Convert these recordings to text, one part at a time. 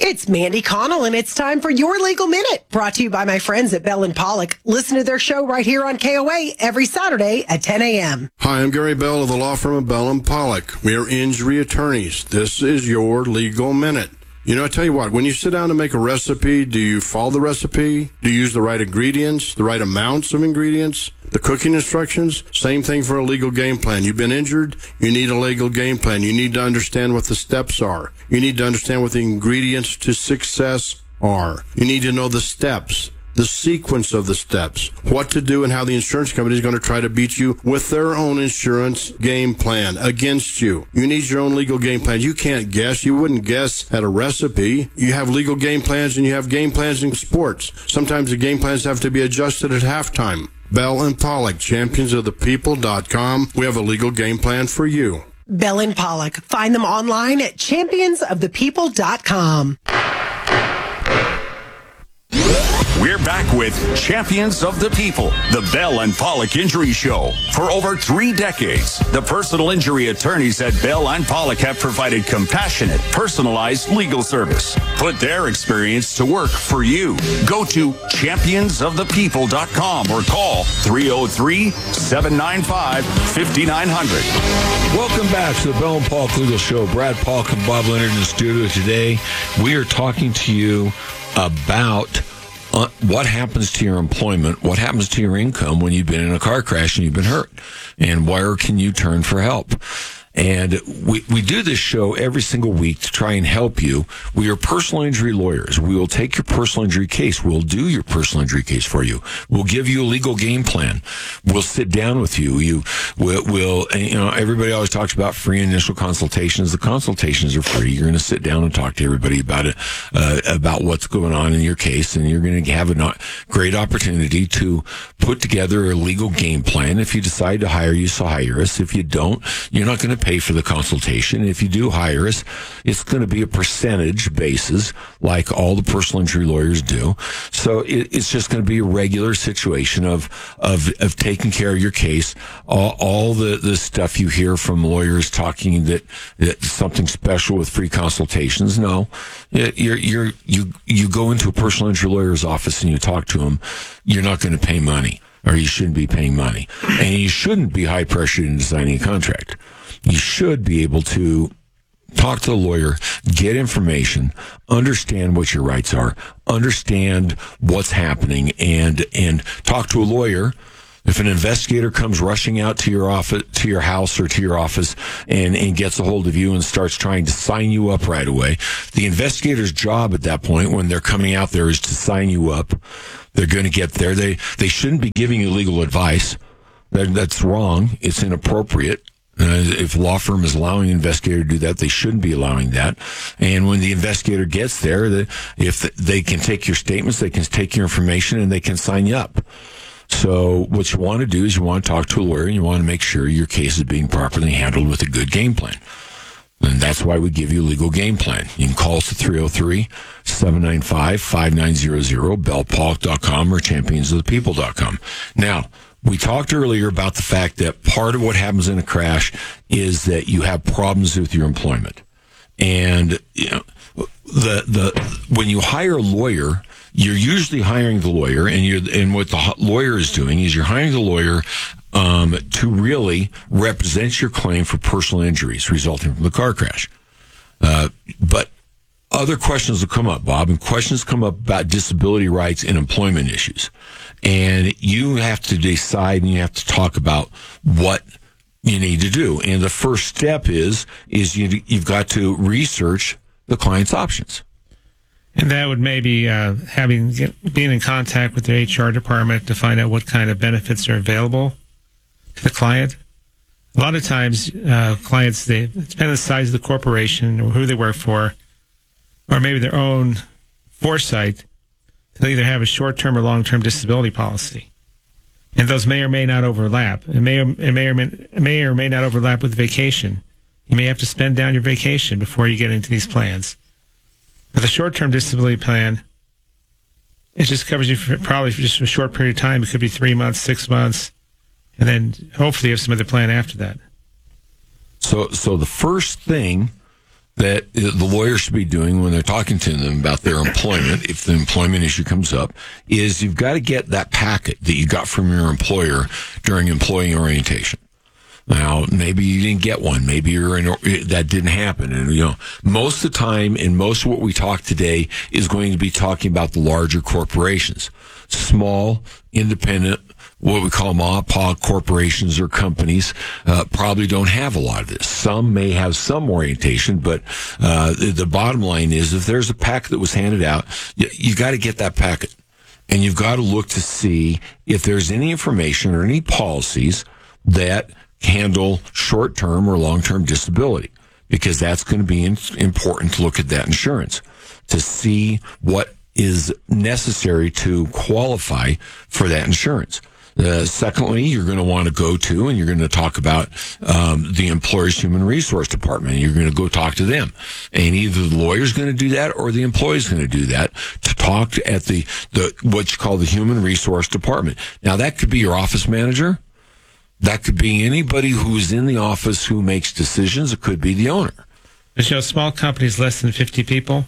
It's Mandy Connell, and it's time for Your Legal Minute, brought to you by my friends at Bell and Pollock. Listen to their show right here on KOA every Saturday at 10 a.m. Hi, I'm Gary Bell of the law firm of Bell and Pollock. We are injury attorneys. This is Your Legal Minute. You know, I tell you what, when you sit down to make a recipe, do you follow the recipe? Do you use the right ingredients, the right amounts of ingredients, the cooking instructions? Same thing for a legal game plan. You've been injured, you need a legal game plan. You need to understand what the steps are. You need to understand what the ingredients to success are. You need to know the steps, the sequence of the steps, what to do and how the insurance company is going to try to beat you with their own insurance game plan against you. You need your own legal game plan. You can't guess. You wouldn't guess at a recipe. You have legal game plans and you have game plans in sports. Sometimes the game plans have to be adjusted at halftime. Bell and Pollock, championsofthepeople.com. We have a legal game plan for you. Bell and Pollock. Find them online at championsofthepeople.com. We're back with Champions of the People, the Bell and Pollock Injury Show. For over 3 decades, the personal injury attorneys at Bell and Pollock have provided compassionate, personalized legal service. Put their experience to work for you. Go to championsofthepeople.com or call 303-795-5900. Welcome back to the Bell and Pollock Legal Show. Brad Pollock and Bob Leonard in the studio today. We are talking to you about what happens to your employment, what happens to your income when you've been in a car crash and you've been hurt, and where can you turn for help? And we do this show every single week to try and help you. We are personal injury lawyers. We will take your personal injury case. We'll do your personal injury case for you. We'll give you a legal game plan. We'll sit down with you. We'll everybody always talks about free initial consultations. The consultations are free. You're going to sit down and talk to everybody about it, about what's going on in your case, and you're going to have a great opportunity to put together a legal game plan. If you decide to hire you, so hire us. If you don't, you're not going to pay for the consultation. If you do hire us, it's going to be a percentage basis like all the personal injury lawyers do. So it's just going to be a regular situation of taking care of your case. All the stuff you hear from lawyers talking that something special with free consultations. No, you go into a personal injury lawyer's office and you talk to them. You're not going to pay money, or you shouldn't be paying money, and you shouldn't be high pressured into signing a contract. You should be able to talk to the lawyer, get information, understand what your rights are, understand what's happening, and talk to a lawyer. If an investigator comes rushing out to your office, to your house or to your office and gets a hold of you and starts trying to sign you up right away, the investigator's job at that point when they're coming out there is to sign you up. They're going to get there. They shouldn't be giving you legal advice. That's wrong. It's inappropriate. If a law firm is allowing an investigator to do that, they shouldn't be allowing that. And when the investigator gets there, if they can take your statements, they can take your information, and they can sign you up. So what you want to do is you want to talk to a lawyer, and you want to make sure your case is being properly handled with a good game plan. And that's why we give you a legal game plan. You can call us at 303-795-5900, bellpollock.com, or championsofthepeople.com. Now, we talked earlier about the fact that part of what happens in a crash is that you have problems with your employment. And when you hire a lawyer, you're usually hiring the lawyer, and what the lawyer is doing is you're hiring the lawyer to really represent your claim for personal injuries resulting from the car crash. But other questions will come up, Bob, and questions come up about disability rights and employment issues. And you have to decide and you have to talk about what you need to do. And the first step is you've got to research the client's options. And that would maybe being in contact with their HR department to find out what kind of benefits are available to the client. A lot of times, clients, it depends on the size of the corporation or who they work for, or maybe their own foresight. They'll either have a short-term or long-term disability policy. And those may or may not overlap. It may or may not overlap with vacation. You may have to spend down your vacation before you get into these plans. But the short-term disability plan, it just covers you probably for just a short period of time. It could be 3 months, 6 months, and then hopefully you have some other plan after that. So the first thing that the lawyer should be doing when they're talking to them about their employment, if the employment issue comes up, is you've got to get that packet that you got from your employer during employee orientation. Now, maybe you didn't get one. Maybe that didn't happen. And, most of the time, and most of what we talk today is going to be talking about the larger corporations. Small, independent, what we call ma-pa corporations or companies probably don't have a lot of this. Some may have some orientation, but the bottom line is if there's a packet that was handed out, you got to get that packet. And you've got to look to see if there's any information or any policies that handle short-term or long-term disability, because that's going to be important to look at that insurance to see what is necessary to qualify for that insurance. Secondly, you're going to want to go to and you're going to talk about the employer's human resource department. You're going to go talk to them. And either the lawyer's going to do that or the employee's going to do that to talk at the what you call the human resource department. Now, that could be your office manager. That could be anybody who's in the office who makes decisions. It could be the owner. But, small companies, less than 50 people,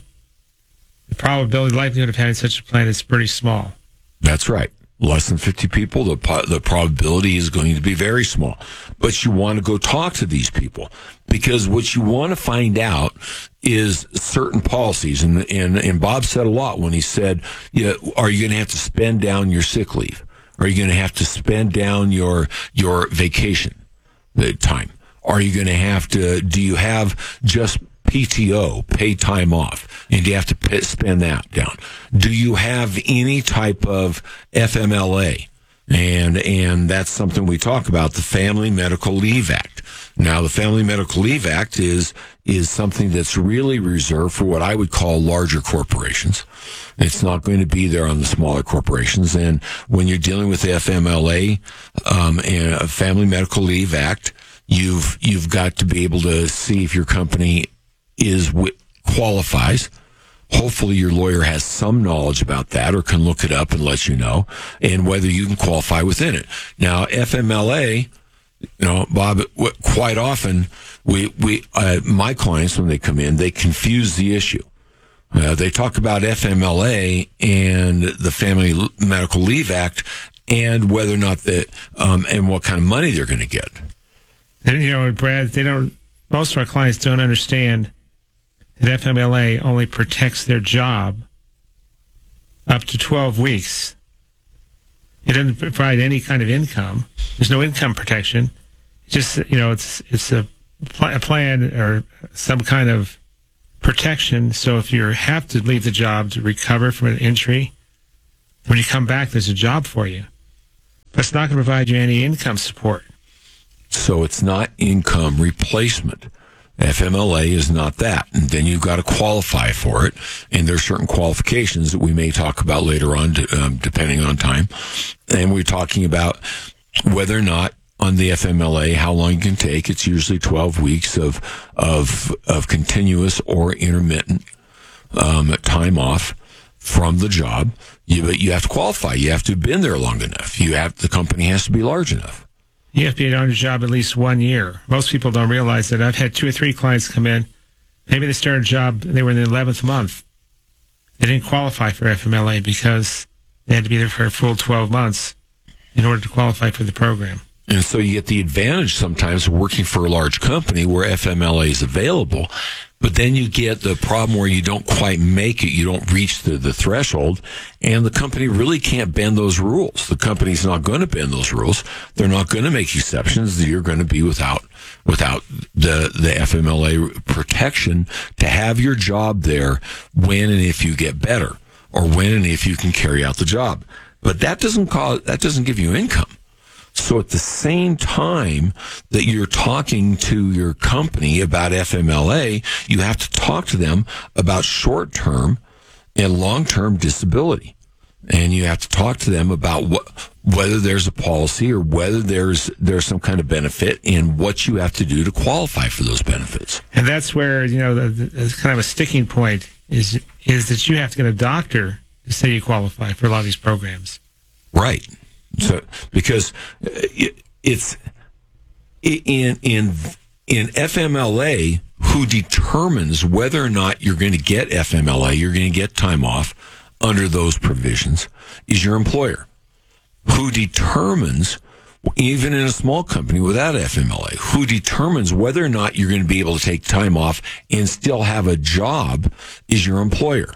the likelihood of having such a plan is pretty small. That's right. Less than 50 people, the probability is going to be very small. But you want to go talk to these people because what you want to find out is certain policies. And Bob said a lot when he said, are you going to have to spend down your sick leave? Are you going to have to spend down your vacation time? Are you going to have to, do you have just PTO, paid time off, and do you have to spend that down? Do you have any type of FMLA? And that's something we talk about, the Family Medical Leave Act. Now, the Family Medical Leave Act is something that's really reserved for what I would call larger corporations. It's not going to be there on the smaller corporations. And when you're dealing with the FMLA and a Family Medical Leave Act, you've got to be able to see if your company qualifies. Hopefully your lawyer has some knowledge about that or can look it up and let you know, and whether you can qualify within it. Now, FMLA, Bob, quite often my clients, when they come in, they confuse the issue. They talk about FMLA and the Family Medical Leave Act and whether or not and what kind of money they're going to get. And, Brad, most of our clients don't understand that FMLA only protects their job up to 12 weeks. It doesn't provide any kind of income. There's no income protection. It's just, it's a plan or some kind of protection. So if you have to leave the job to recover from an injury, when you come back, there's a job for you. But it's not going to provide you any income support. So it's not income replacement. FMLA is not that. And then you've got to qualify for it. And there's certain qualifications that we may talk about later on, depending on time. And we're talking about whether or not on the FMLA, how long you can take. It's usually 12 weeks of continuous or intermittent time off from the job. But you have to qualify. You have to have been there long enough. The company has to be large enough. You have to be on your job at least 1 year. Most people don't realize that. I've had 2 or 3 clients come in. Maybe they started a job, they were in the 11th month. They didn't qualify for FMLA because they had to be there for a full 12 months in order to qualify for the program. And so you get the advantage sometimes of working for a large company where FMLA is available, but then you get the problem where you don't quite make it, you don't reach the threshold, and the company really can't bend those rules. The company's not going to bend those rules. They're not going to make exceptions. You're going to be without the FMLA protection to have your job there when and if you get better, or when and if you can carry out the job. But that doesn't give you income. So at the same time that you're talking to your company about FMLA, you have to talk to them about short-term and long-term disability. And you have to talk to them about whether there's a policy or whether there's some kind of benefit and what you have to do to qualify for those benefits. And that's where, the kind of a sticking point is that you have to get a doctor to say you qualify for a lot of these programs. Right. So, because it's in FMLA, who determines whether or not you're going to get FMLA, you're going to get time off under those provisions, is your employer. Who determines, even in a small company without FMLA, who determines whether or not you're going to be able to take time off and still have a job is your employer.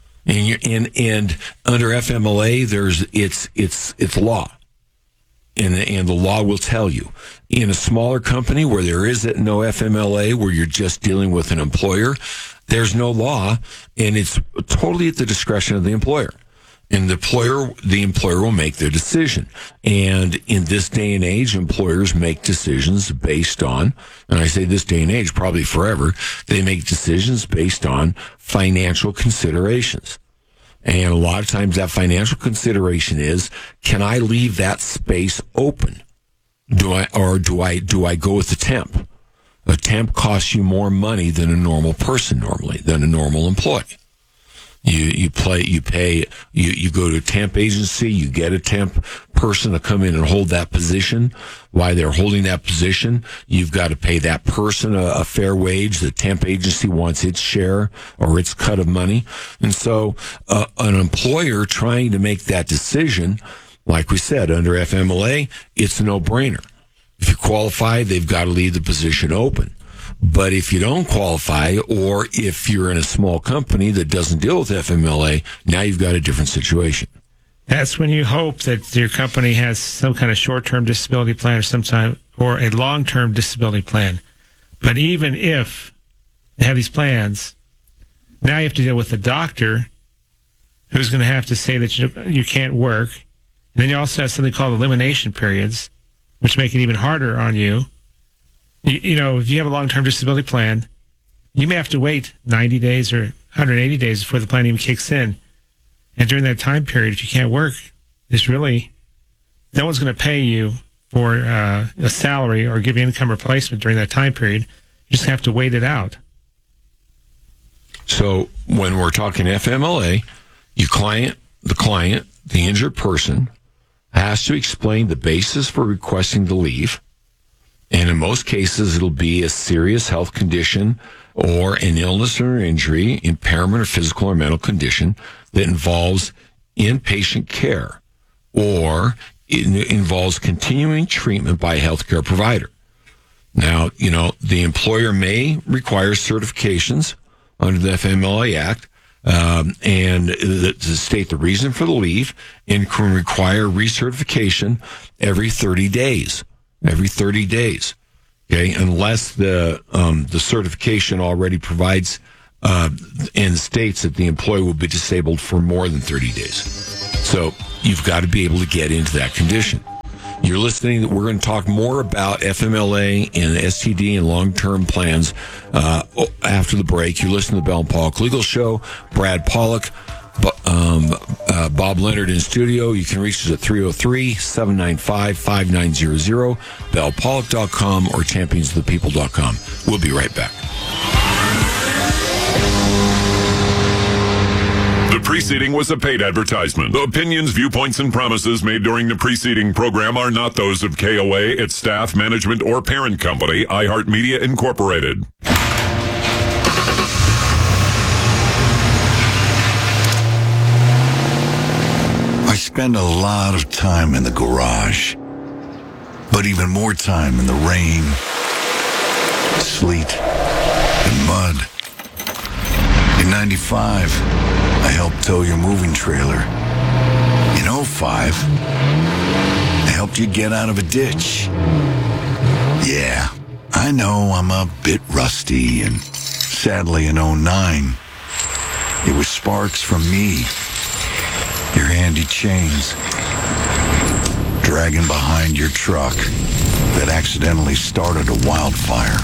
And under FMLA, it's law. And the law will tell you. In a smaller company where there is no FMLA, where you're just dealing with an employer, there's no law, and it's totally at the discretion of the employer. And the employer will make their decision. And in this day and age, employers make decisions based on, and I say this day and age, probably forever, they make decisions based on financial considerations. And a lot of times that financial consideration is, can I leave that space open? Do I go with the temp? A temp costs you more money than a normal person normally, than a normal employee. You go to a temp agency, you get a temp person to come in and hold that position. While they're holding that position, you've got to pay that person a fair wage. The temp agency wants its share or its cut of money. And so an employer trying to make that decision, like we said, under FMLA, it's a no-brainer. If you qualify, they've got to leave the position open. But if you don't qualify, or if you're in a small company that doesn't deal with FMLA, now you've got a different situation. That's when you hope that your company has some kind of short-term disability plan or a long-term disability plan. But even if they have these plans, now you have to deal with the doctor who's going to have to say that you can't work. And then you also have something called elimination periods, which make it even harder on you. You know, if you have a long-term disability plan, you may have to wait 90 days or 180 days before the plan even kicks in. And during that time period, if you can't work, no one's going to pay you for a salary or give you income replacement during that time period. You just have to wait it out. So when we're talking FMLA, the injured person, has to explain the basis for requesting the leave. And in most cases, it'll be a serious health condition or an illness or injury, impairment or physical or mental condition that involves inpatient care or it involves continuing treatment by a healthcare provider. Now, the employer may require certifications under the FMLA Act and to state the reason for the leave, and can require recertification every 30 days. Okay, unless the certification already provides and states that the employee will be disabled for more than 30 days. So you've got to be able to get into that condition. You're listening. We're going to talk more about FMLA and STD and long-term plans after the break. You're listening to the Bell and Pollock Legal Show. Brad Pollock, Bob Leonard in studio. You can reach us at 303-795-5900, bellpollock.com or championsofthepeople.com. We'll be right back. The preceding was a paid advertisement. The opinions, viewpoints, and promises made during the preceding program are not those of KOA, its staff, management, or parent company, iHeartMedia Incorporated. I spend a lot of time in the garage, but even more time in the rain, sleet, and mud. In 95, I helped tow your moving trailer. In 05, I helped you get out of a ditch. Yeah, I know I'm a bit rusty, and sadly in 09, it was sparks from me, your handy chains, dragging behind your truck that accidentally started a wildfire.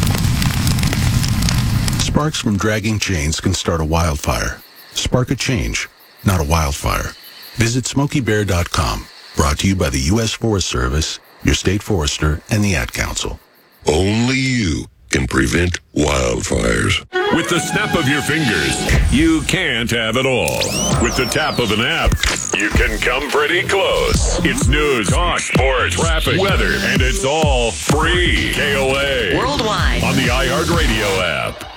Sparks from dragging chains can start a wildfire. Spark a change, not a wildfire. Visit SmokeyBear.com. Brought to you by the U.S. Forest Service, your state forester, and the Ad Council. Only you can prevent wildfires. With the snap of your fingers, you can't have it all. With the tap of an app, you can come pretty close. It's news, talk, sports, traffic, weather, and it's all free. KOA. Worldwide. On the iHeartRadio app.